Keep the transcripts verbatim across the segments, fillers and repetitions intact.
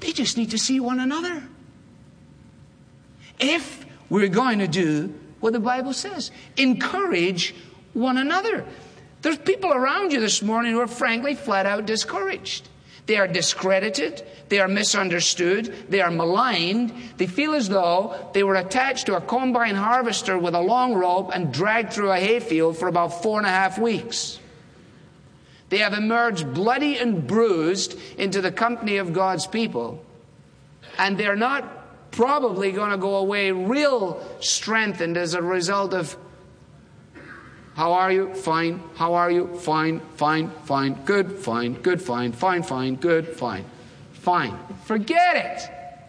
They just need to see one another. If we're going to do what the Bible says, encourage one another. There's people around you this morning who are frankly flat out discouraged. They are discredited. They are misunderstood. They are maligned. They feel as though they were attached to a combine harvester with a long rope and dragged through a hayfield for about four and a half weeks. They have emerged bloody and bruised into the company of God's people. And they're not probably going to go away real strengthened as a result of, how are you? Fine. How are you? Fine, fine, fine, good, fine, good, fine, fine, fine, good, fine, fine. Forget it.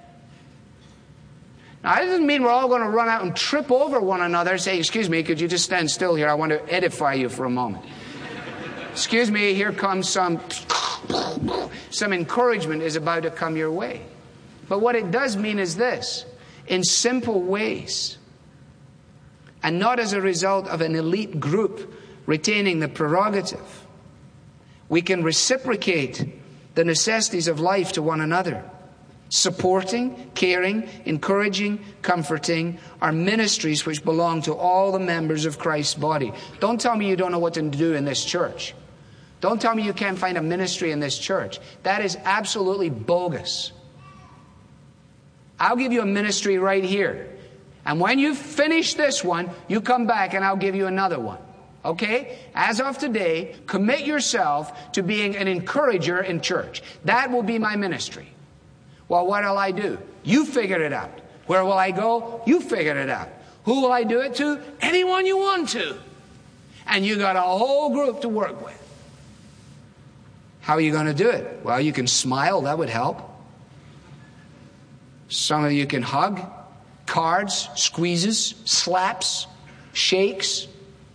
Now, that doesn't mean we're all going to run out and trip over one another, say, excuse me, could you just stand still here? I want to edify you for a moment. Excuse me, here comes some, some encouragement is about to come your way. But what it does mean is this, in simple ways, and not as a result of an elite group retaining the prerogative, we can reciprocate the necessities of life to one another. Supporting, caring, encouraging, comforting are ministries which belong to all the members of Christ's body. Don't tell me you don't know what to do in this church. Don't tell me you can't find a ministry in this church. That is absolutely bogus. I'll give you a ministry right here. And when you finish this one, you come back and I'll give you another one. Okay? As of today, commit yourself to being an encourager in church. That will be my ministry. Well, what will I do? You figure it out. Where will I go? You figure it out. Who will I do it to? Anyone you want to. And you got a whole group to work with. How are you going to do it? Well, you can smile. That would help. Some of you can hug. Cards, squeezes, slaps, shakes,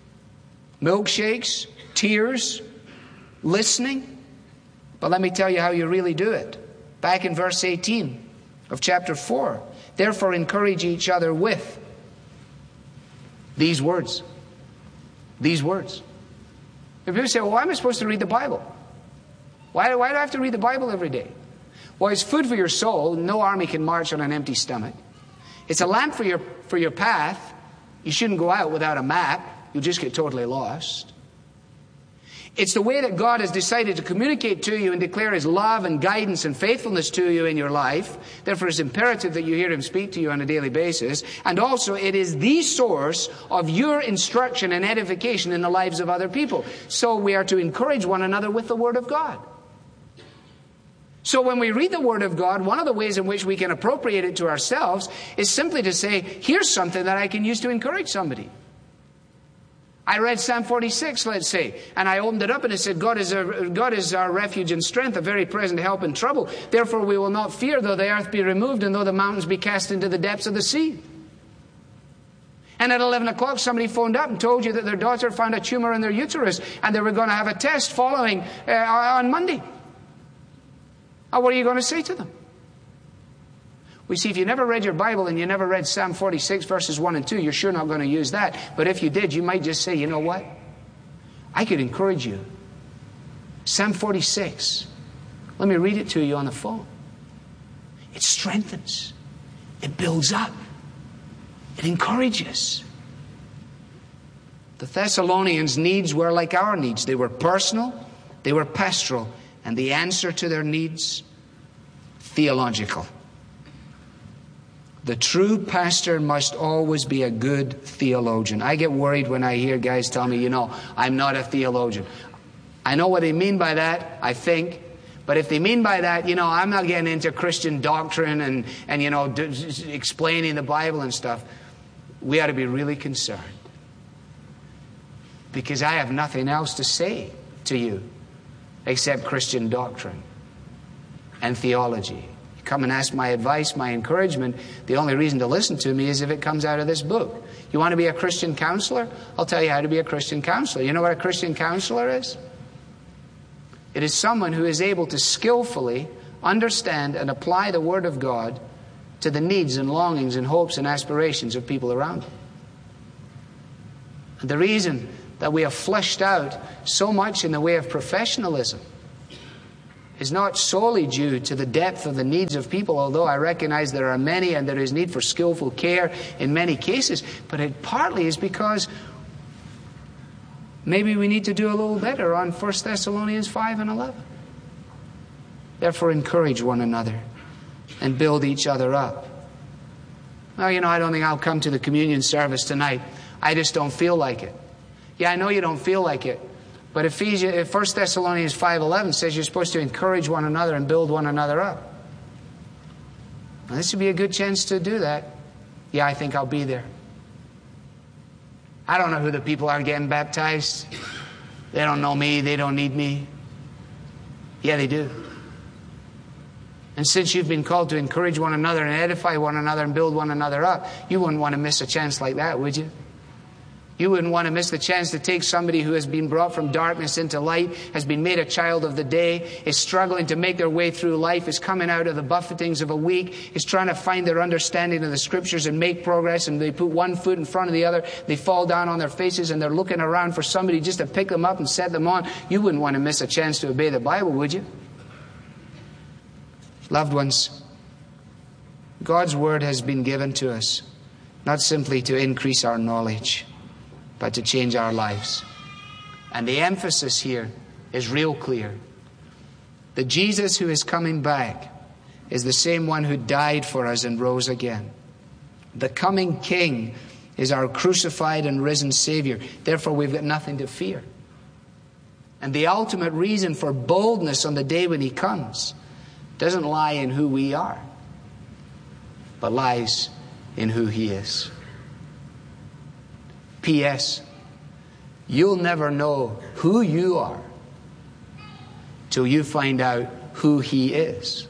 milkshakes, tears, listening. But let me tell you how you really do it. Back in verse eighteen of chapter four. Therefore encourage each other with these words. These words. If people say, well, why am I supposed to read the Bible? Why, why do I have to read the Bible every day? Well, it's food for your soul. No army can march on an empty stomach. It's a lamp for your, for your path. You shouldn't go out without a map. You'll just get totally lost. It's the way that God has decided to communicate to you and declare His love and guidance and faithfulness to you in your life. Therefore, it's imperative that you hear Him speak to you on a daily basis. And also, it is the source of your instruction and edification in the lives of other people. So we are to encourage one another with the Word of God. So when we read the Word of God, one of the ways in which we can appropriate it to ourselves is simply to say, here's something that I can use to encourage somebody. I read Psalm forty-six, let's say, and I opened it up and it said, God is, our, God is our refuge and strength, a very present help in trouble. Therefore we will not fear, though the earth be removed and though the mountains be cast into the depths of the sea. And at eleven o'clock, somebody phoned up and told you that their daughter found a tumor in their uterus and they were going to have a test following uh, on Monday. Oh, what are you going to say to them? We see, if you never read your Bible and you never read Psalm forty-six verses one and two, you're sure not going to use that. But if you did, you might just say, you know what? I could encourage you. Psalm forty-six. Let me read it to you on the phone. It strengthens. It builds up. It encourages. The Thessalonians' needs were like our needs. They were personal. They were pastoral. And the answer to their needs, theological. The true pastor must always be a good theologian. I get worried when I hear guys tell me, you know, I'm not a theologian. I know what they mean by that, I think. But if they mean by that, you know, I'm not getting into Christian doctrine and, and you know, d- explaining the Bible and stuff. We ought to be really concerned. Because I have nothing else to say to you except Christian doctrine and theology. You come and ask my advice, my encouragement. The only reason to listen to me is if it comes out of this book. You want to be a Christian counselor? I'll tell you how to be a Christian counselor. You know what a Christian counselor is? It is someone who is able to skillfully understand and apply the Word of God to the needs and longings and hopes and aspirations of people around them. And the reason that we have fleshed out so much in the way of professionalism is not solely due to the depth of the needs of people, although I recognize there are many and there is need for skillful care in many cases, but it partly is because maybe we need to do a little better on First Thessalonians five and eleven. Therefore, encourage one another and build each other up. Well, you know, I don't think I'll come to the communion service tonight. I just don't feel like it. Yeah, I know you don't feel like it. But Ephesians, First Thessalonians five eleven says you're supposed to encourage one another and build one another up. Now, this would be a good chance to do that. Yeah, I think I'll be there. I don't know who the people are getting baptized. They don't know me. They don't need me. Yeah, they do. And since you've been called to encourage one another and edify one another and build one another up, you wouldn't want to miss a chance like that, would you? You wouldn't want to miss the chance to take somebody who has been brought from darkness into light, has been made a child of the day, is struggling to make their way through life, is coming out of the buffetings of a week, is trying to find their understanding of the Scriptures and make progress, and they put one foot in front of the other, they fall down on their faces, and they're looking around for somebody just to pick them up and set them on. You wouldn't want to miss a chance to obey the Bible, would you? Loved ones, God's Word has been given to us, not simply to increase our knowledge, but to change our lives. And the emphasis here is real clear. The Jesus who is coming back is the same one who died for us and rose again. The coming King is our crucified and risen Savior. Therefore, we've got nothing to fear. And the ultimate reason for boldness on the day when He comes doesn't lie in who we are, but lies in who He is. P S. You'll never know who you are till you find out who He is.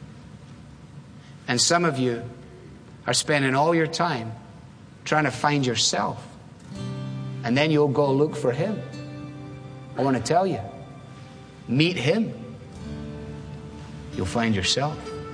And some of you are spending all your time trying to find yourself. And then you'll go look for Him. I want to tell you, meet Him. You'll find yourself.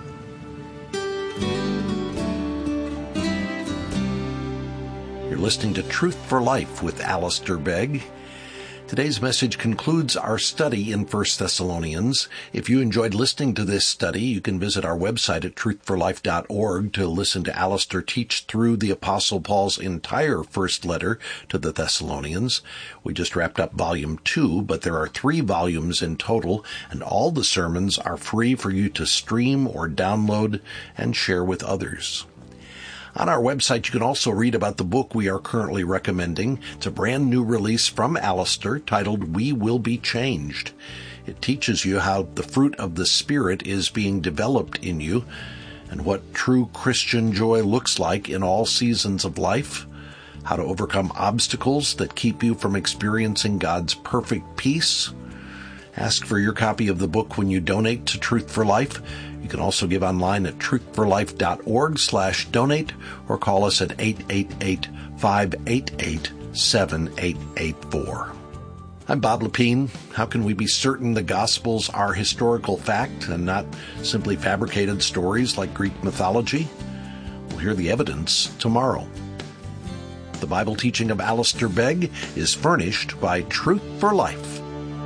You're listening to Truth for Life with Alistair Begg. Today's message concludes our study in First Thessalonians. If you enjoyed listening to this study, you can visit our website at truth for life dot org to listen to Alistair teach through the Apostle Paul's entire first letter to the Thessalonians. We just wrapped up volume two, but there are three volumes in total, and all the sermons are free for you to stream or download and share with others. On our website, you can also read about the book we are currently recommending. It's a brand new release from Alistair titled We Will Be Changed. It teaches you how the fruit of the Spirit is being developed in you and what true Christian joy looks like in all seasons of life, how to overcome obstacles that keep you from experiencing God's perfect peace. Ask for your copy of the book when you donate to Truth for Life. You can also give online at truth for life dot org slash donate or call us at eight eight eight, five eight eight, seven eight eight four. I'm Bob Lepine. How can we be certain the Gospels are historical fact and not simply fabricated stories like Greek mythology? We'll hear the evidence tomorrow. The Bible teaching of Alistair Begg is furnished by Truth for Life,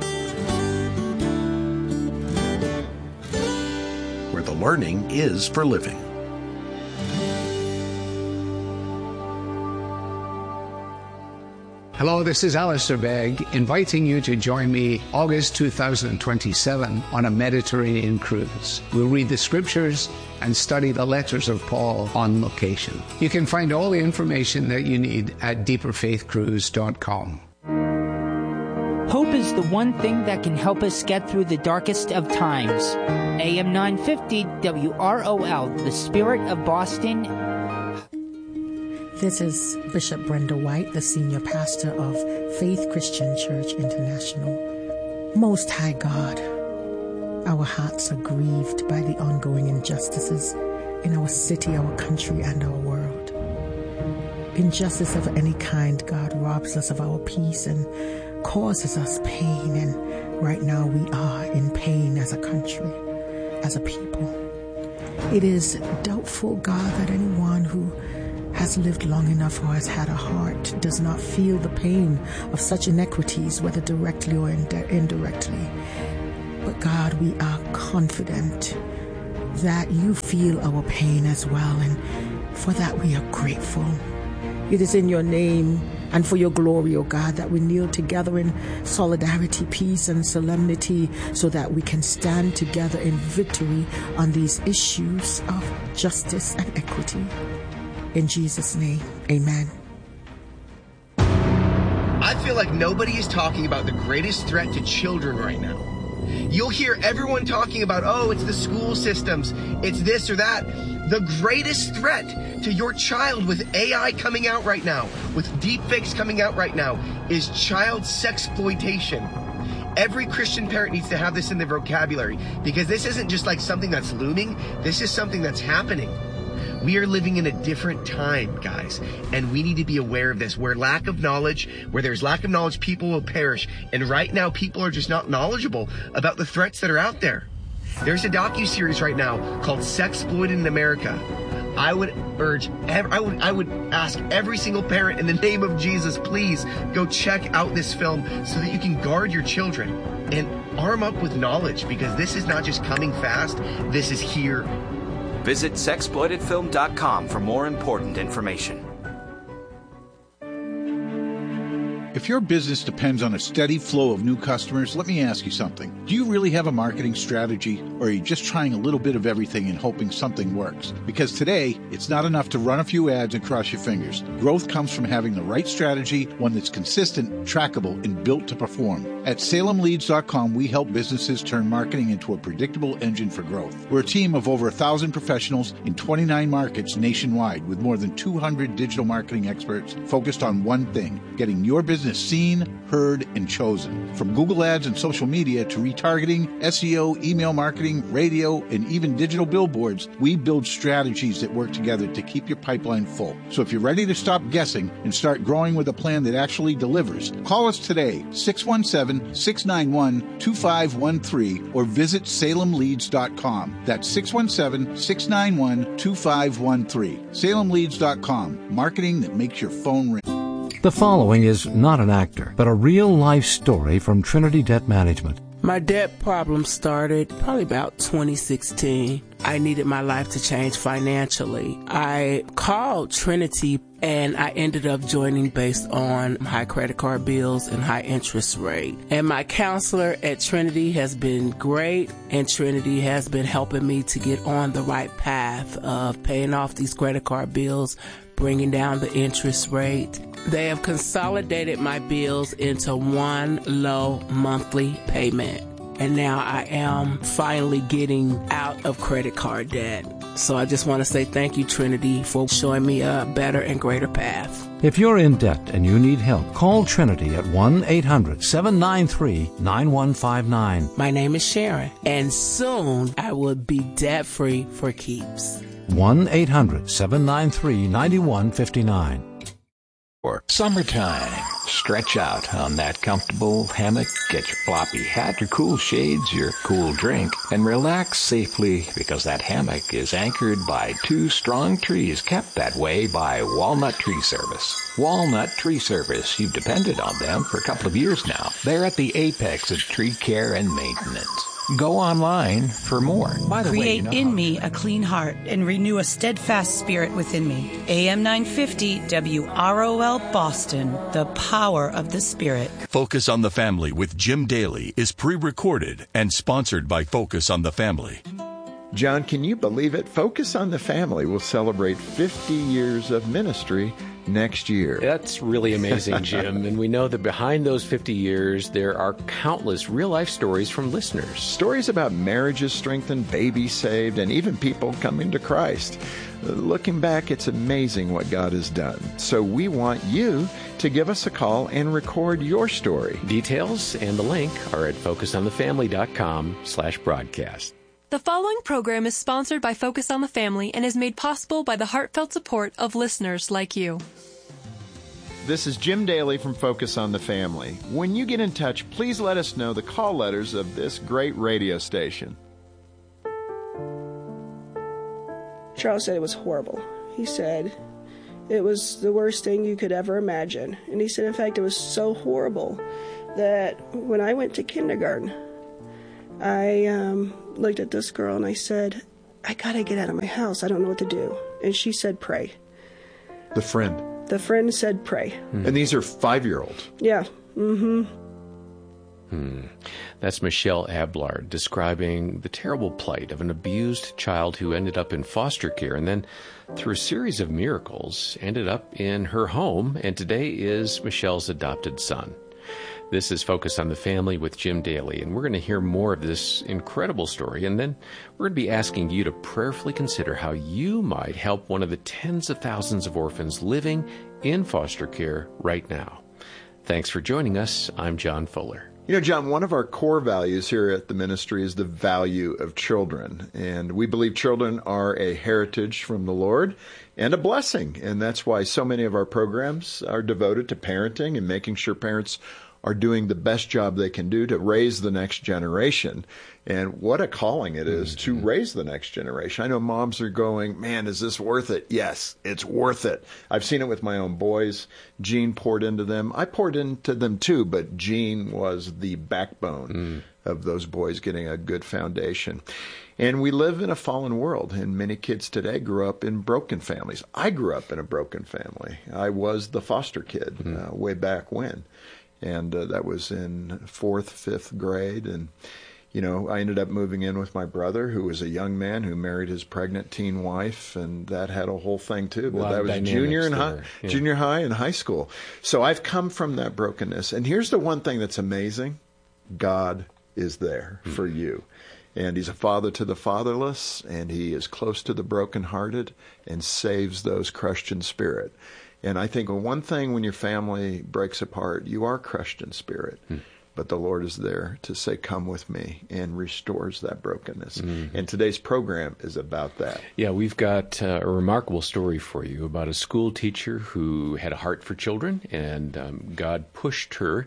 where the learning is for living. Hello, this is Alistair Begg, inviting you to join me August two thousand twenty-seven on a Mediterranean cruise. We'll read the Scriptures and study the letters of Paul on location. You can find all the information that you need at deeper faith cruise dot com. Hope is the one thing that can help us get through the darkest of times. A M nine fifty W R O L, the Spirit of Boston. This is Bishop Brenda White, the senior pastor of Faith Christian Church International. Most High God, our hearts are grieved by the ongoing injustices in our city, our country, and our world. Injustice of any kind, God, robs us of our peace and causes us pain, and right now we are in pain as a country, as a people. It is doubtful, God, that anyone who has lived long enough or has had a heart does not feel the pain of such inequities, whether directly or ind- indirectly. But God, we are confident that you feel our pain as well, and for that we are grateful. It is in your name and for your glory, O God, that we kneel together in solidarity, peace, and solemnity so that we can stand together in victory on these issues of justice and equity. In Jesus' name, amen. I feel like nobody is talking about the greatest threat to children right now. You'll hear everyone talking about, oh, it's the school systems, it's this or that. The greatest threat to your child with A I coming out right now, with deepfakes coming out right now, is child sexploitation. Every Christian parent needs to have this in their vocabulary, because this isn't just like something that's looming, this is something that's happening. We are living in a different time, guys, and we need to be aware of this. Where lack of knowledge, where there's lack of knowledge, people will perish. And right now, people are just not knowledgeable about the threats that are out there. There's a docuseries right now called Sexploited in America. I would urge, I would, I would ask every single parent in the name of Jesus, please go check out this film so that you can guard your children and arm up with knowledge, because this is not just coming fast, this is here. Visit sexploited film dot com for more important information. If your business depends on a steady flow of new customers, let me ask you something. Do you really have a marketing strategy, or are you just trying a little bit of everything and hoping something works? Because today, it's not enough to run a few ads and cross your fingers. Growth comes from having the right strategy, one that's consistent, trackable, and built to perform. At Salem Leads dot com, we help businesses turn marketing into a predictable engine for growth. We're a team of over one thousand professionals in twenty-nine markets nationwide, with more than two hundred digital marketing experts focused on one thing: getting your business seen, heard, and chosen. From Google Ads and social media to retargeting, S E O, email marketing, radio, and even digital billboards, we build strategies that work together to keep your pipeline full. So if you're ready to stop guessing and start growing with a plan that actually delivers, call us today, six one seven, six nine one, two five one three, or visit Salem Leads dot com. That's six one seven, six nine one, two five one three. Salem Leads dot com. Marketing that makes your phone ring. The following is not an actor, but a real-life story from Trinity Debt Management. My debt problem started probably about twenty sixteen. I needed my life to change financially. I called Trinity and I ended up joining based on high credit card bills and high interest rate. And my counselor at Trinity has been great, and Trinity has been helping me to get on the right path of paying off these credit card bills, bringing down the interest rate. They have consolidated my bills into one low monthly payment. And now I am finally getting out of credit card debt. So I just want to say thank you, Trinity, for showing me a better and greater path. If you're in debt and you need help, call Trinity at one eight hundred, seven nine three, nine one five nine. My name is Sharon, and soon I will be debt-free for keeps. one eight hundred, seven nine three, nine one five nine. Summertime. Stretch out on that comfortable hammock, get your floppy hat, your cool shades, your cool drink, and relax safely, because that hammock is anchored by two strong trees kept that way by Walnut Tree Service. Walnut Tree Service, you've depended on them for a couple of years now. They're at the apex of tree care and maintenance. Go online for more. By the Create way, you know in how... me a clean heart and renew a steadfast spirit within me. A M nine fifty W R O L Boston, the power of the Spirit. Focus on the Family with Jim Daly is pre-recorded and sponsored by Focus on the Family. John, can you believe it? Focus on the Family will celebrate fifty years of ministry next year. That's really amazing, Jim. And we know that behind those fifty years, there are countless real-life stories from listeners. Stories about marriages strengthened, babies saved, and even people coming to Christ. Looking back, it's amazing what God has done. So we want you to give us a call and record your story. Details and the link are at focus on the family dot com slash broadcast. The following program is sponsored by Focus on the Family and is made possible by the heartfelt support of listeners like you. This is Jim Daly from Focus on the Family. When you get in touch, please let us know the call letters of this great radio station. Charles said it was horrible. He said it was the worst thing you could ever imagine. And he said, in fact, it was so horrible that when I went to kindergarten, I um, looked at this girl and I said, I gotta get out of my house. I don't know what to do. And she said, pray. The friend. The friend said, pray. Mm. And these are five-year-olds. Yeah. Mm-hmm. Hmm. That's Michelle Ablard describing the terrible plight of an abused child who ended up in foster care and then, through a series of miracles, ended up in her home, and today is Michelle's adopted son. This is Focus on the Family with Jim Daly, and we're going to hear more of this incredible story, and then we're going to be asking you to prayerfully consider how you might help one of the tens of thousands of orphans living in foster care right now. Thanks for joining us. I'm John Fuller. You know, John, one of our core values here at the ministry is the value of children. And we believe children are a heritage from the Lord and a blessing. And that's why so many of our programs are devoted to parenting and making sure parents are doing the best job they can do to raise the next generation. And what a calling it is mm-hmm. to raise the next generation. I know moms are going, man, is this worth it? Yes, it's worth it. I've seen it with my own boys. Gene poured into them. I poured into them too, but Gene was the backbone mm. of those boys getting a good foundation. And we live in a fallen world, and many kids today grew up in broken families. I grew up in a broken family. I was the foster kid mm. uh, way back when. And uh, that was in fourth, fifth grade. And, you know, I ended up moving in with my brother, who was a young man who married his pregnant teen wife. And that had a whole thing, too. But that was junior and high, yeah. junior high and high school. So I've come from that brokenness. And here's the one thing that's amazing. God is there mm-hmm. for you. And he's a father to the fatherless. And he is close to the brokenhearted and saves those crushed in spirit. And I think one thing when your family breaks apart, you are crushed in spirit. Hmm. But the Lord is there to say, come with me, and restores that brokenness. Mm-hmm. And today's program is about that. Yeah, we've got uh, a remarkable story for you about a school teacher who had a heart for children, and um, God pushed her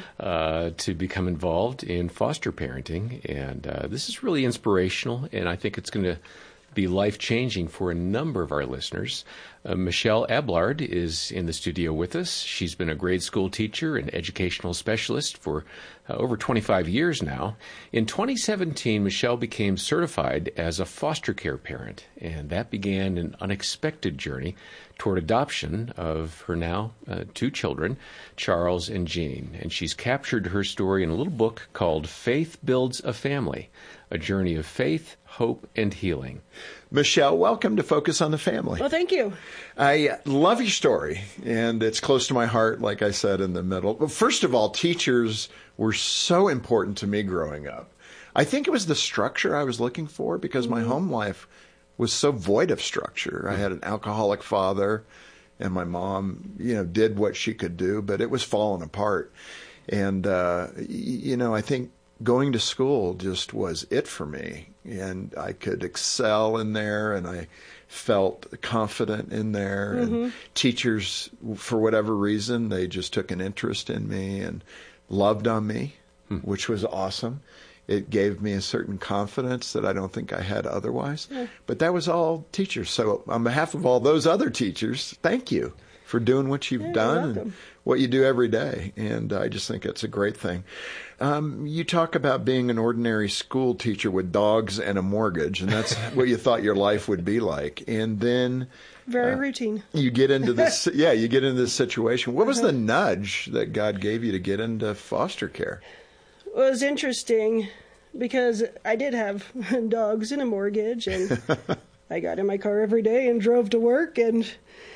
uh, to become involved in foster parenting. And uh, this is really inspirational, and I think it's going to be life-changing for a number of our listeners. Uh, Michelle Ablard is in the studio with us. She's been a grade school teacher and educational specialist for uh, over twenty-five years now. In twenty seventeen, Michelle became certified as a foster care parent, and that began an unexpected journey toward adoption of her now uh, two children, Charles and Jean. And she's captured her story in a little book called Faith Builds a Family, a journey of faith, hope, and healing. Michelle, welcome to Focus on the Family. Well, thank you. I love your story, and it's close to my heart, like I said in the middle. But first of all, teachers were so important to me growing up. I think it was the structure I was looking for, because my home life was so void of structure. I had an alcoholic father, and my mom, you know, did what she could do, but it was falling apart. And, uh, you know, I think going to school just was it for me, and I could excel in there, and I felt confident in there. Mm-hmm. And teachers, for whatever reason, they just took an interest in me and loved on me, hmm. which was awesome. It gave me a certain confidence that I don't think I had otherwise. Yeah. But that was all teachers. So on behalf of all those other teachers, thank you for doing what you've yeah, done and what you do every day. And I just think it's a great thing. Um, you talk about being an ordinary school teacher with dogs and a mortgage, and that's what you thought your life would be like. And then very uh, routine. You get into this, yeah, you get into this situation. What was the nudge that God gave you to get into foster care? Well, it was interesting because I did have dogs and a mortgage, and I got in my car every day and drove to work, and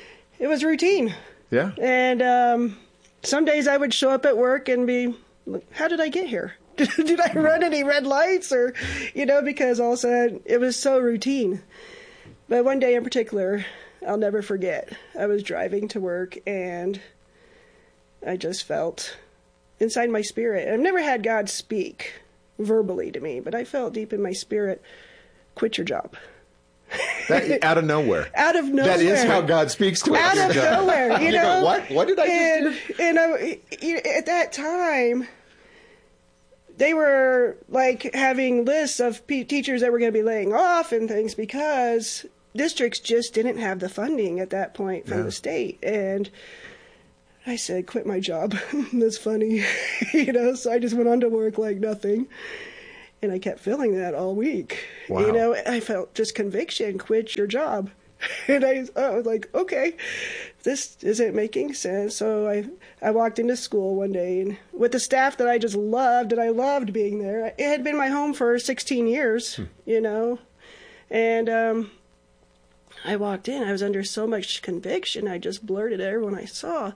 it was routine. Yeah. And um, some days I would show up at work and be, how did I get here? Did I run any red lights? Or, you know, because all of a sudden it was so routine. But one day in particular, I'll never forget. I was driving to work, and I just felt inside my spirit. I've never had God speak verbally to me, but I felt deep in my spirit, quit your job. That, out of nowhere. Out of nowhere. That is how God speaks to us. Out of nowhere. You, you know, go, what? What did I and, just do? And I, at that time, they were like having lists of p- teachers that were going to be laying off and things because districts just didn't have the funding at that point from yeah. the state. And I said, quit my job. That's funny. you know, so I just went on to work like nothing. And I kept feeling that all week. Wow. You know, I felt just conviction, quit your job. And I, I was like, okay, this isn't making sense. So I, I walked into school one day and with the staff that I just loved, and I loved being there. It had been my home for sixteen years, hmm. you know. And um, I walked in. I was under so much conviction. I just blurted at everyone I saw,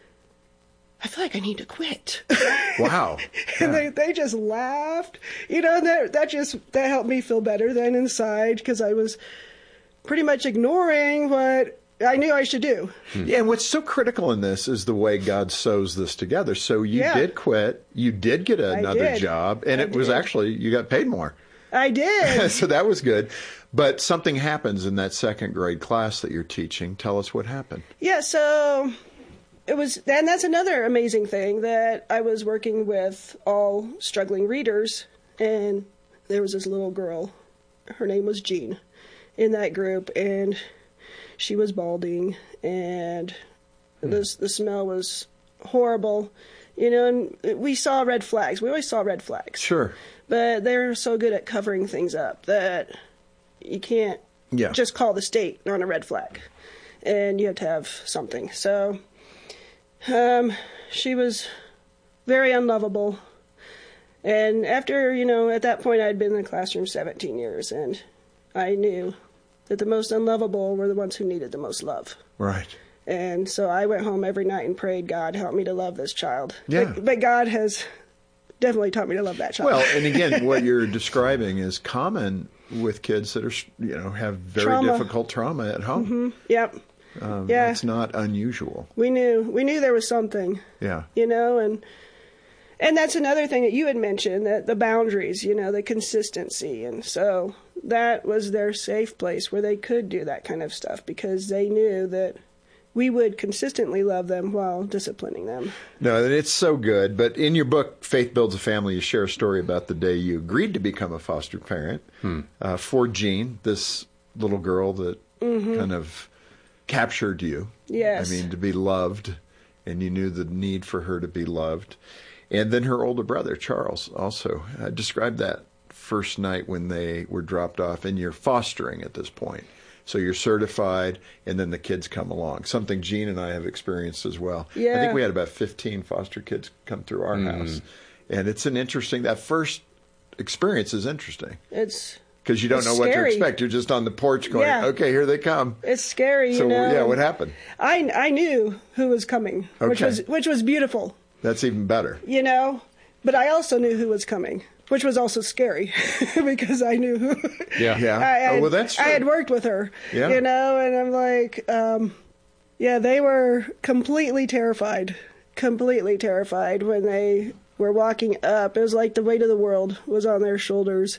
I feel like I need to quit. Wow. And Yeah. they, they just laughed. You know, and that, that just that helped me feel better than inside, because I was pretty much ignoring what I knew I should do. Yeah, and what's so critical in this is the way God sews this together. So you Yeah. did quit, you did get another did. job, and I it was did. actually, you got paid more. I did. So that was good. But something happens in that second grade class that you're teaching. Tell us what happened. Yeah, so it was, and that's another amazing thing, that I was working with all struggling readers, and there was this little girl, her name was Jean, in that group, and she was balding, and Hmm. this the smell was horrible, you know, and we saw red flags. We always saw red flags. Sure. But they're so good at covering things up that you can't Yeah. just call the state on a red flag, and you have to have something. So um, she was very unlovable. And after, you know, at that point I'd been in the classroom seventeen years, and I knew that the most unlovable were the ones who needed the most love. Right. And so I went home every night and prayed, God, help me to love this child. Yeah. But, but God has definitely taught me to love that child. Well, and again, what you're describing is common with kids that are, you know, have very Trauma. difficult trauma at home. hmm Yep. Um, Yeah. It's not unusual. We knew. We knew there was something. Yeah. You know, and and that's another thing that you had mentioned, that the boundaries, you know, the consistency. And so that was their safe place where they could do that kind of stuff, because they knew that we would consistently love them while disciplining them. No, and it's so good. But in your book, Faith Builds a Family, you share a story about the day you agreed to become a foster parent Hmm. uh, for Jean, this little girl that Mhm. kind of captured you. Yes. I mean, to be loved, and you knew the need for her to be loved. And then her older brother, Charles, also. Uh, describe that first night when they were dropped off, and you're fostering at this point. So you're certified, and then the kids come along, something Jean and I have experienced as well. I Yeah. think we had about fifteen foster kids come through our Mm. house. And it's an interesting, that first experience is interesting. It's Because you don't It's know what to scary. expect. You're just on the porch going, Yeah. okay, here they come. it's scary, So, you know. yeah, what happened? I I knew who was coming, which Okay. was which was beautiful, That's even better. you know. But I also knew who was coming, which was also scary because I knew who. Yeah. Yeah. I, I Oh, had, well, that's I true. had worked with her, Yeah. you know, and I'm like, um, yeah, they were completely terrified, completely terrified when they were walking up. It was like the weight of the world was on their shoulders.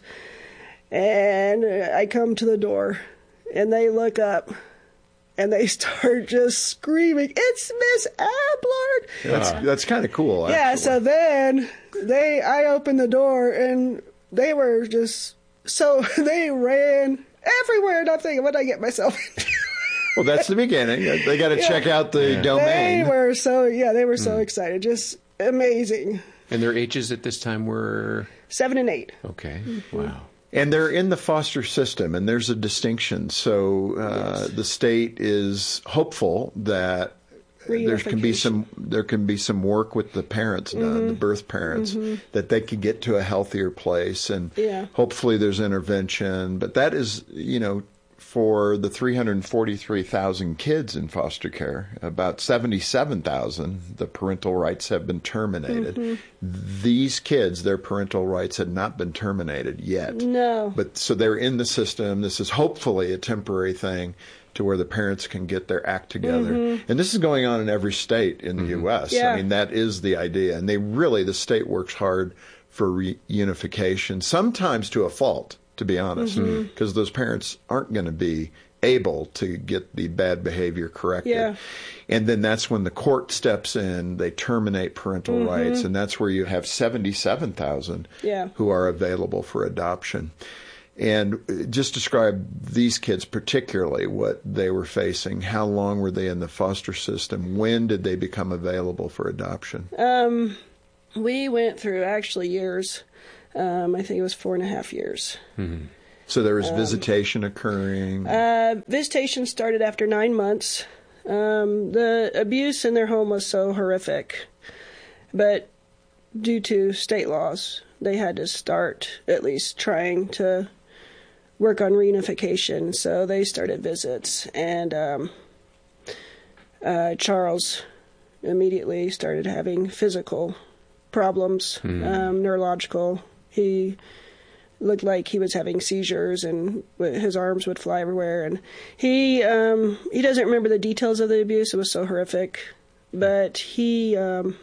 And I come to the door, and they look up, and they start just screaming, "It's Miss Ablard!" That's, that's kind of cool. Yeah, actually. so then they, I opened the door, and they were just, so they ran everywhere, and I'm thinking, what did I get myself into? Well, that's the beginning. They got to Yeah. check out the domain. They were so, yeah, they were so excited, just amazing. And their ages at this time were? Seven and eight. Okay. Mm-hmm. Wow. And they're in the foster system, and there's a distinction. So uh, the state is hopeful that there can be some there can be some work with the parents done, Mhm. the birth parents, Mhm. that they could get to a healthier place, and Yeah. hopefully there's intervention. But that is, you know, for the three hundred forty-three thousand kids in foster care, about seventy-seven thousand, the parental rights have been terminated. Mhm. These kids, their parental rights had not been terminated yet. No. But so they're in the system. This is hopefully a temporary thing to where the parents can get their act together. Mhm. And this is going on in every state in the U S. Yeah. I mean, that is the idea. And they really, the state works hard for reunification, sometimes to a fault, to be honest, Mhm. because those parents aren't going to be able to get the bad behavior corrected. Yeah. And then that's when the court steps in, they terminate parental Mhm. rights, and that's where you have seventy-seven thousand Yeah. who are available for adoption. And just describe these kids particularly, what they were facing. How long were they in the foster system? When did they become available for adoption? Um, we went through actually years. Um, I think it was four and a half years. Mm-hmm. So there was Um, visitation occurring? Uh, visitation started after nine months. Um, the abuse in their home was so horrific. But due to state laws, they had to start at least trying to work on reunification. So they started visits. And um, uh, Charles immediately started having physical problems, Hmm. um, neurological. He looked like he was having seizures, and his arms would fly everywhere. And he um, he doesn't remember the details of the abuse. It was so horrific, but he um,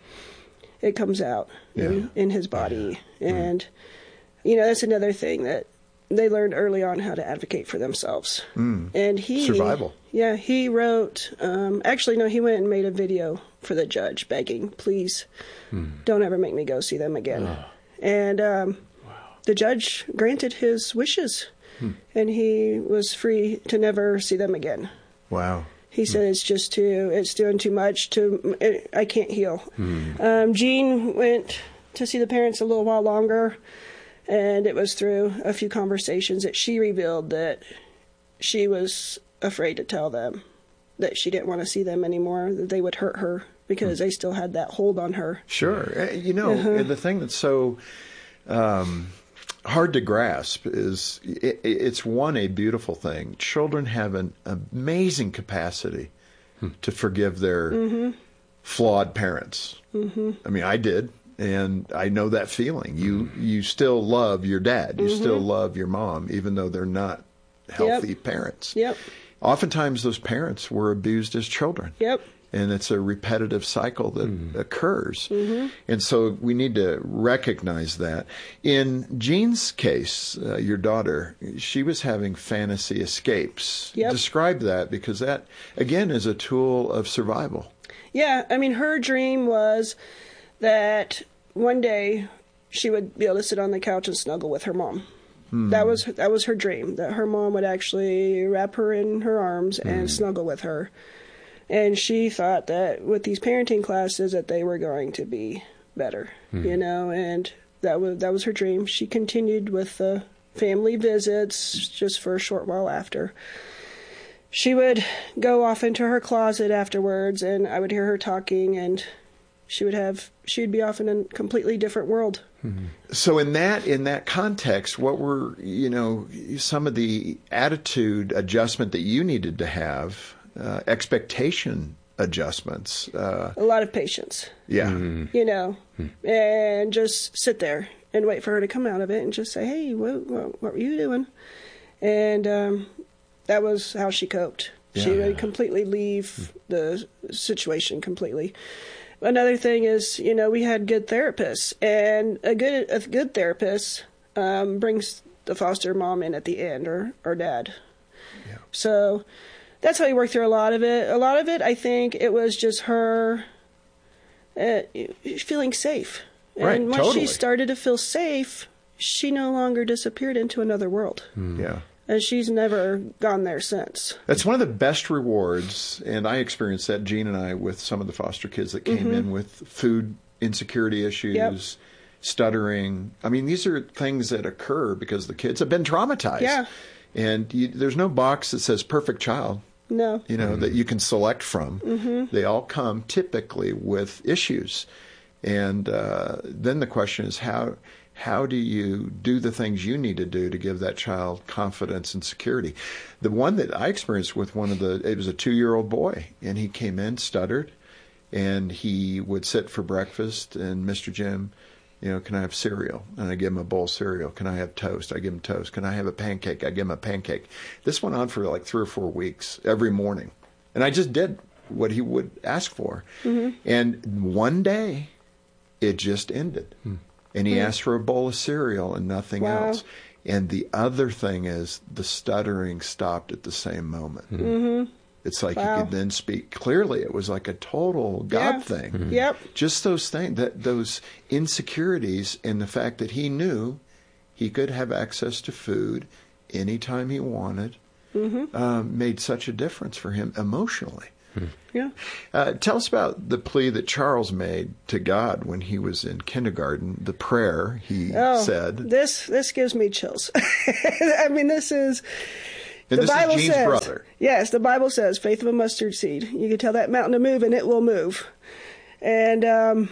it comes out Yeah. in, in his body, and you know that's another thing that they learned early on, how to advocate for themselves. Mm. And he Survival. Yeah, he wrote. Um, actually, no, he went and made a video for the judge, begging, "Please, don't ever make me go see them again." Oh. And um, the judge granted his wishes, Hmm. and he was free to never see them again. Wow. He said it's just too, it's doing too much. To it, I can't heal. Hmm. Um, Jean went to see the parents a little while longer, and it was through a few conversations that she revealed that she was afraid to tell them that she didn't want to see them anymore, that they would hurt her because they still had that hold on her. Sure. Uh, You know, Uh-huh. the thing that's so um, hard to grasp is it, it's, one, a beautiful thing. Children have an amazing capacity to forgive their Mhm. flawed parents. Mhm. I mean, I did, and I know that feeling. You you still love your dad. You Mhm. still love your mom, even though they're not healthy Yep. parents. Yep. Oftentimes, those parents were abused as children. Yep. And it's a repetitive cycle that occurs. Mhm. And so we need to recognize that. In Jean's case, uh, your daughter, she was having fantasy escapes. Yep. Describe that, because that, again, is a tool of survival. Yeah, I mean, her dream was that one day she would be able to sit on the couch and snuggle with her mom. Hmm. That was that was her dream, that her mom would actually wrap her in her arms and snuggle with her. And she thought that with these parenting classes that they were going to be better, Hmm. you know, and that was that was her dream. She continued with the family visits just for a short while after. She would go off into her closet afterwards, and I would hear her talking, and she would have she would be off in a completely different world. So in that in that context, what were, you know, some of the attitude adjustment that you needed to have, uh, expectation adjustments? Uh, A lot of patience, yeah. you know, and just sit there and wait for her to come out of it and just say, "Hey, what what, what were you doing?" And um, that was how she coped. She Yeah. would completely leave the situation completely. Another thing is, you know, we had good therapists, and a good a good therapist um, brings the foster mom in at the end, or or dad. Yeah. So that's how we worked through a lot of it. A lot of it, I think, it was just her uh, feeling safe. And Right, once totally. she started to feel safe, she no longer disappeared into another world. Yeah. And she's never gone there since. That's one of the best rewards, and I experienced that, Jean and I, with some of the foster kids that came Mhm. in with food insecurity issues, Yep. stuttering. I mean, these are things that occur because the kids have been traumatized. Yeah. And you, there's no box that says perfect child, No. you know, that you can select from. Mhm. They all come typically with issues. And uh, then the question is, how how do you do the things you need to do to give that child confidence and security? The one that I experienced with one of the, it was a two-year-old boy, and he came in, stuttered, and he would sit for breakfast, and Mister Jim, you know, can I have cereal? And I give him a bowl of cereal. Can I have toast? I give him toast. Can I have a pancake? I give him a pancake. This went on for like three or four weeks, every morning. And I just did what he would ask for. Mhm. And one day, it just ended. And he Hmm. asked for a bowl of cereal and nothing Wow. else. And the other thing is, the stuttering stopped at the same moment. Mhm. It's like Wow. he could then speak clearly. It was like a total God Yeah. thing. Yep. Just those things, that those insecurities, and the fact that he knew he could have access to food anytime he wanted, Mhm. um, made such a difference for him emotionally. Yeah. Uh, tell us about the plea that Charles made to God when he was in kindergarten, the prayer he oh, said. This this gives me chills. I mean, this is... And the this Bible is Gene's says, brother. Yes, the Bible says, faith of a mustard seed. You can tell that mountain to move, and it will move. And um,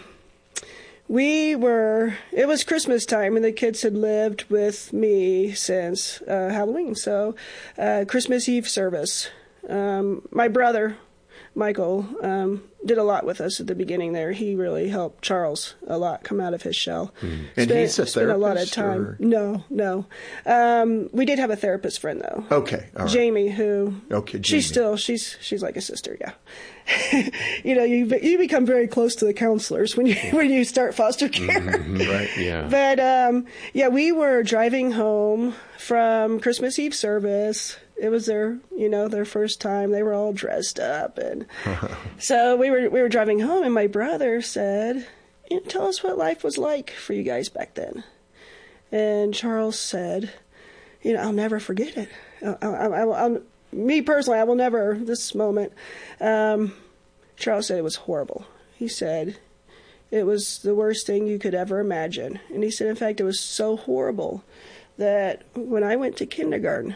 we were, it was Christmas time, and the kids had lived with me since uh, Halloween. So, uh, Christmas Eve service. Um, my brother, Michael, um, did a lot with us at the beginning there. He really helped Charles a lot come out of his shell. Mm. And spent, he's a spent therapist? a lot of time. Or? No, no. Um, we did have a therapist friend, though. Okay, all right. Jamie, who... Okay, Jamie. She's still, she's she's like a sister, yeah. you know, you you become very close to the counselors when you when you start foster care. Mm-hmm, right, yeah. But, um, yeah, we were driving home from Christmas Eve service. It was their, you know, their first time. They were all dressed up, and so we were we were driving home, and my brother said, "Tell us what life was like for you guys back then." And Charles said, "You know, I'll never forget it. I, I, I, I'll, me personally, I will never this moment." Um, Charles said it was horrible. He said it was the worst thing you could ever imagine, and he said, in fact, it was so horrible that when I went to kindergarten,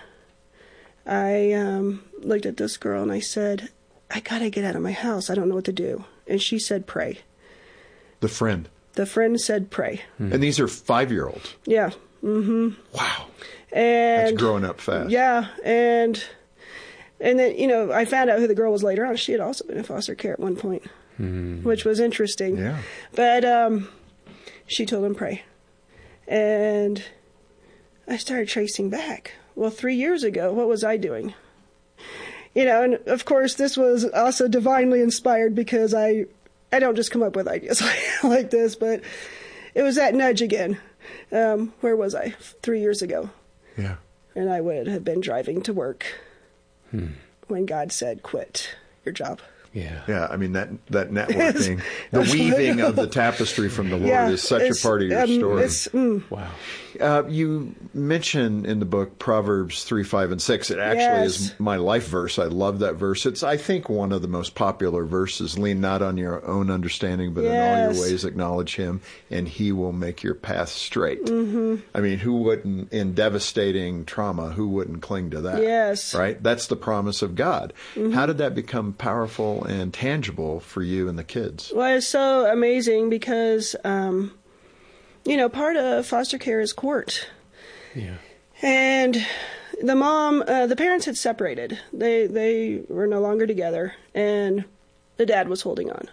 I um, looked at this girl and I said, I gotta get out of my house. I don't know what to do. And she said, pray. The friend. The friend said, pray. Hmm. And these are five-year-olds. Yeah. Mm-hmm. Wow. And that's growing up fast. Yeah. And and then, you know, I found out who the girl was later on. She had also been in foster care at one point, hmm. which was interesting. Yeah. But um, she told him, pray. And I started tracing back. Well, three years ago, what was I doing? You know, and of course, this was also divinely inspired because I, I don't just come up with ideas like this, but it was that nudge again. Um, where was I three years ago? Yeah. And I would have been driving to work hmm. when God said, quit your job. Yeah. Yeah, I mean, that that networking, the weaving of the tapestry from the Lord yeah, is such a part of your um, story. It's, mm. Wow. Uh, you mention in the book Proverbs three, five, and six. It actually yes. is my life verse. I love that verse. It's, I think, one of the most popular verses. Lean not on your own understanding, but yes. in all your ways acknowledge Him, and He will make your path straight. Mm-hmm. I mean, who wouldn't, in devastating trauma, who wouldn't cling to that? Yes. Right? That's the promise of God. Mm-hmm. How did that become powerful and tangible for you and the kids? Well, it's so amazing because, um, you know, part of foster care is court. Yeah. And the mom, uh, the parents had separated. They they were no longer together, and the dad was holding on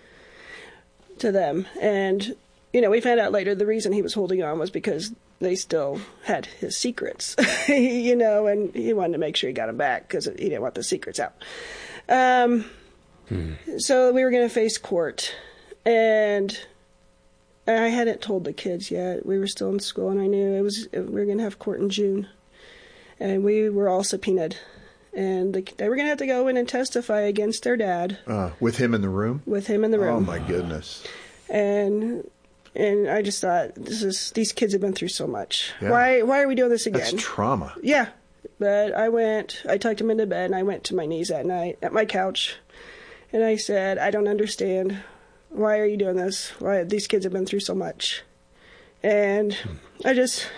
to them. And, you know, we found out later the reason he was holding on was because they still had his secrets, you know, and he wanted to make sure he got them back because he didn't want the secrets out. Um, hmm. So we were going to face court, and I hadn't told the kids yet. We were still in school, and I knew it was we were going to have court in June, and we were all subpoenaed, and the, they were going to have to go in and testify against their dad. Uh, with him in the room? With him in the room. Oh, my goodness. And and I just thought, this is these kids have been through so much. Yeah. Why why are we doing this again? That's trauma. Yeah. But I went, I tucked him into bed, and I went to my knees that night at my couch, and I said, I don't understand. Why are you doing this? Why these kids have been through so much? And I just,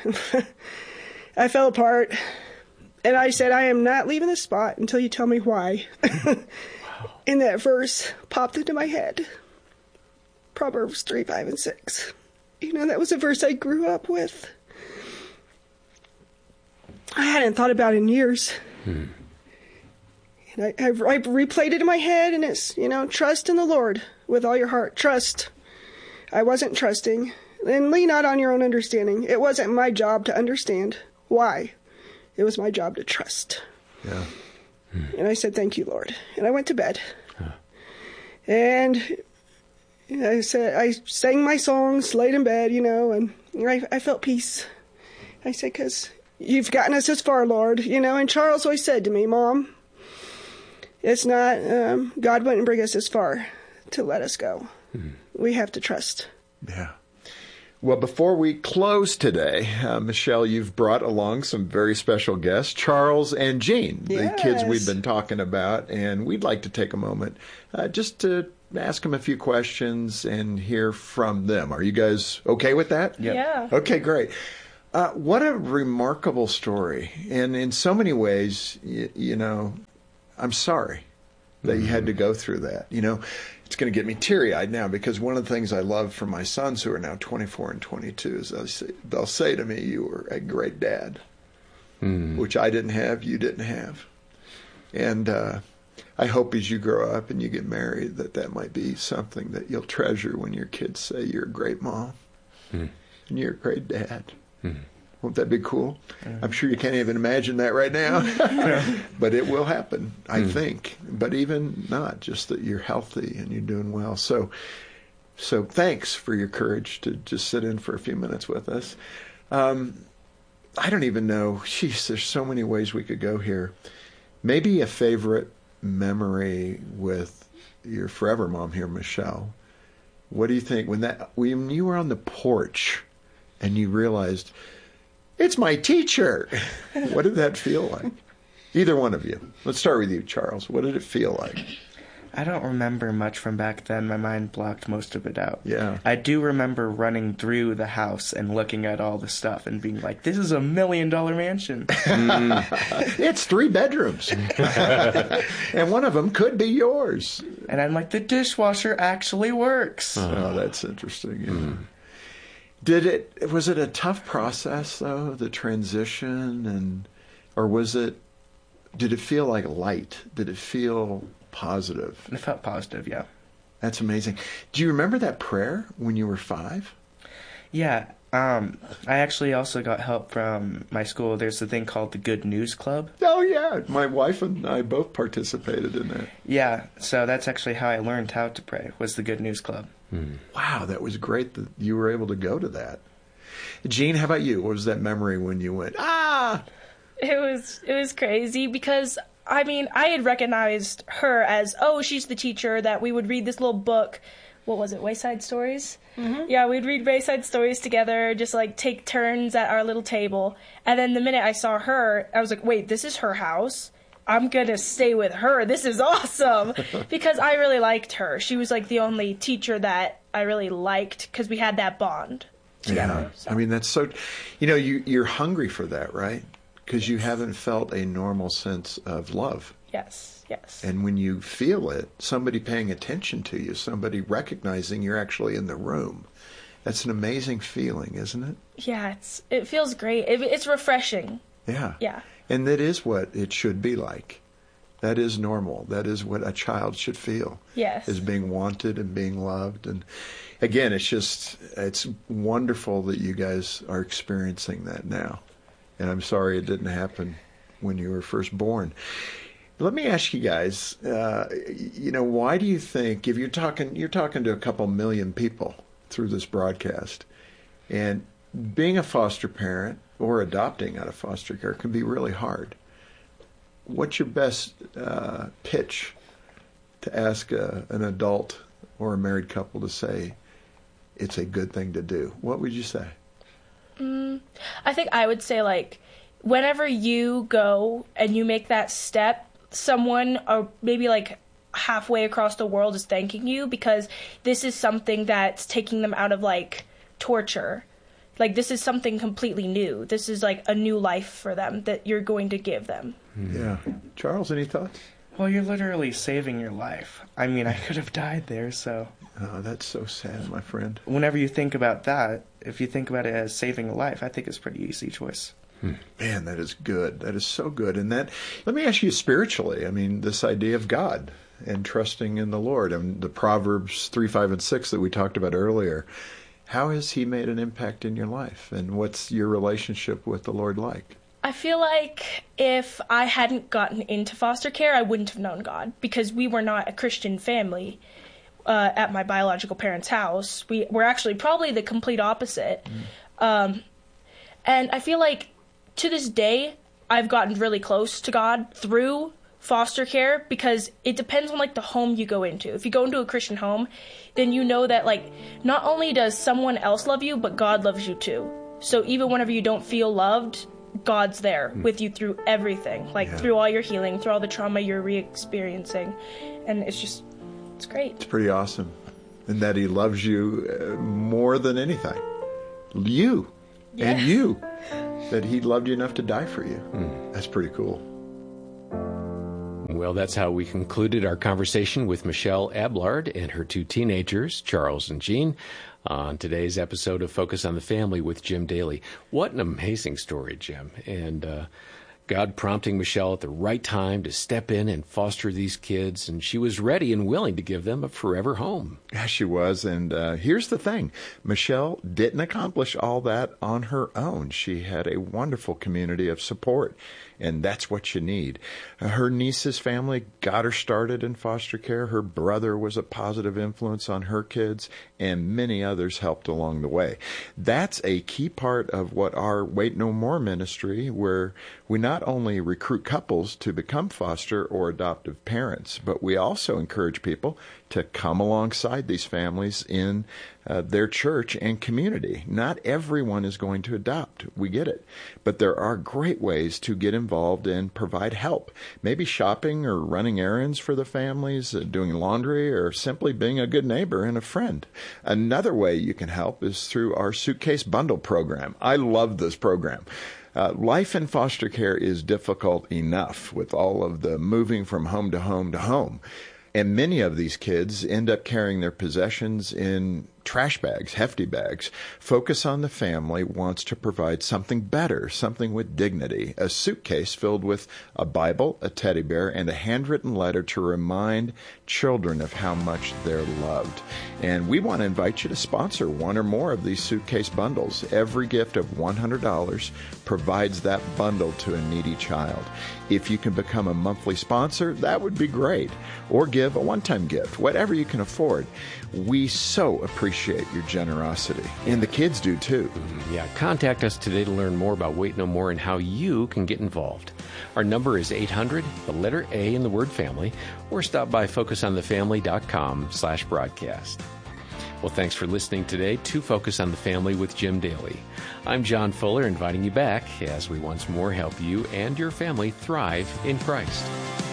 I fell apart. And I said, I am not leaving this spot until you tell me why. Wow. And that verse popped into my head. Proverbs three, five, and six. You know, that was a verse I grew up with. I hadn't thought about it in years. Hmm. And I, I, I replayed it in my head, and it's, you know, trust in the Lord with all your heart. Trust. I wasn't trusting. And lean not on your own understanding. It wasn't my job to understand why. It was my job to trust. Yeah. Hmm. And I said, thank you, Lord. And I went to bed. Huh. And I said, I sang my songs, laid in bed, you know, and I, I felt peace. I said, because you've gotten us this far, Lord, you know. And Charles always said to me, Mom, it's not, um, God wouldn't bring us this far to let us go. Hmm. We have to trust. Yeah. Well, before we close today, uh, Michelle, you've brought along some very special guests, Charles and Jean, Yes. the kids we've been talking about, and we'd like to take a moment uh, just to ask them a few questions and hear from them. Are you guys okay with that? Yep. Yeah. Okay, great. Uh, what a remarkable story. And in so many ways, you, you know, I'm sorry that you had to go through that. You know, it's going to get me teary-eyed now because one of the things I love from my sons who are now twenty-four and twenty-two is they'll say, they'll say to me, you were a great dad, Mm. which I didn't have, you didn't have. And uh, I hope as you grow up and you get married that that might be something that you'll treasure when your kids say you're a great mom Mm. and you're a great dad. Mm. Won't that be cool? I'm sure you can't even imagine that right now, but it will happen, I Mm. think. But even not, just that you're healthy and you're doing well. So, so thanks for your courage to just sit in for a few minutes with us. Um, I don't even know. Jeez, there's so many ways we could go here. Maybe a favorite memory with your forever mom here, Michelle. What do you think when that when you were on the porch and you realized, it's my teacher? What did that feel like? Either one of you. Let's start with you, Charles. What did it feel like? I don't remember much from back then. My mind blocked most of it out. Yeah. I do remember running through the house and looking at all the stuff and being like, this is a million dollar mansion. It's three bedrooms. And one of them could be yours. And I'm like, the dishwasher actually works. Oh, that's interesting. Yeah. Did it, was it a tough process though, the transition, and, or was it, did it feel like light? Did it feel positive? It felt positive, yeah. That's amazing. Do you remember that prayer when you were five? Yeah. Um, I actually also got help from my school. There's a thing called the Good News Club. Oh, yeah. My wife and I both participated in that. Yeah. So that's actually how I learned how to pray, was the Good News Club. Wow, that was great that you were able to go to that. Jean, how about you? What was that memory when you went, ah? It was it was crazy because, I mean, I had recognized her as, oh, she's the teacher that we would read this little book. What was it, Wayside Stories? Mm-hmm. Yeah, we'd read Wayside Stories together, just like take turns at our little table. And then the minute I saw her, I was like, wait, this is her house? I'm going to stay with her. This is awesome. Because I really liked her. She was like the only teacher that I really liked because we had that bond together. Yeah. So. I mean, that's so, you know, you, you're hungry for that, right? Because you haven't felt a normal sense of love. Yes, yes. And when you feel it, somebody paying attention to you, somebody recognizing you're actually in the room, that's an amazing feeling, isn't it? Yeah, it's it feels great. It, it's refreshing. Yeah. Yeah. And that is what it should be like. That is normal. That is what a child should feel. Yes. Is being wanted and being loved. And again, it's just, it's wonderful that you guys are experiencing that now. And I'm sorry it didn't happen when you were first born. Let me ask you guys, uh, you know, why do you think, if you're talking, you're talking to a couple million people through this broadcast, and being a foster parent or adopting out of foster care can be really hard. What's your best uh, pitch to ask a, an adult or a married couple to say it's a good thing to do? What would you say? Mm, I think I would say, like, whenever you go and you make that step, someone or maybe like halfway across the world is thanking you, because this is something that's taking them out of like torture. Like, this is something completely new. This is like a new life for them that you're going to give them. Yeah. Charles, any thoughts? Well, you're literally saving your life. I mean, I could have died there, so. Oh, that's so sad, my friend. Whenever you think about that, if you think about it as saving a life, I think it's a pretty easy choice. Hmm. Man, that is good. That is so good. And that, let me ask you spiritually, I mean, this idea of God and trusting in the Lord, and the Proverbs three, five, and six that we talked about earlier. How has he made an impact in your life? And what's your relationship with the Lord like? I feel like if I hadn't gotten into foster care, I wouldn't have known God, because we were not a Christian family uh, at my biological parents' house. We were actually probably the complete opposite. Mm. Um, and I feel like to this day, I've gotten really close to God through foster care because it depends on like the home you go into. If you go into a Christian home, then you know that like not only does someone else love you, but God loves you too. So even whenever you don't feel loved, God's there mm. with you through everything, like yeah. through all your healing, through all the trauma you're re-experiencing. And it's just, it's great. It's pretty awesome. And that he loves you uh, more than anything. You. Yeah. And you. That he loved you enough to die for you. Mm. That's pretty cool. Well, that's how we concluded our conversation with Michelle Ablard and her two teenagers, Charles and Jean, on today's episode of Focus on the Family with Jim Daly. What an amazing story, Jim. And uh, God prompting Michelle at the right time to step in and foster these kids, and she was ready and willing to give them a forever home. Yeah, she was. And uh, here's the thing. Michelle didn't accomplish all that on her own. She had a wonderful community of support. And that's what you need. Her niece's family got her started in foster care. Her brother was a positive influence on her kids, and many others helped along the way. That's a key part of what our Wait No More ministry, where we not only recruit couples to become foster or adoptive parents, but we also encourage people to come alongside these families in uh, their church and community. Not everyone is going to adopt. We get it. But there are great ways to get involved and provide help. Maybe shopping or running errands for the families, uh, doing laundry, or simply being a good neighbor and a friend. Another way you can help is through our Suitcase Bundle program. I love this program. Uh, life in foster care is difficult enough with all of the moving from home to home to home. And many of these kids end up carrying their possessions in trash bags, hefty bags. Focus on the Family wants to provide something better, something with dignity, a suitcase filled with a Bible, a teddy bear, and a handwritten letter to remind children of how much they're loved. And we want to invite you to sponsor one or more of these suitcase bundles. Every gift of one hundred dollars provides that bundle to a needy child. If you can become a monthly sponsor, that would be great. Or give a one-time gift, whatever you can afford. We so appreciate your generosity. And the kids do too. Yeah, contact us today to learn more about Wait No More and how you can get involved. Our number is eight hundred, the letter A in the word family, or stop by focus on the family dot com slash broadcast. Well, thanks for listening today to Focus on the Family with Jim Daly. I'm John Fuller, inviting you back as we once more help you and your family thrive in Christ.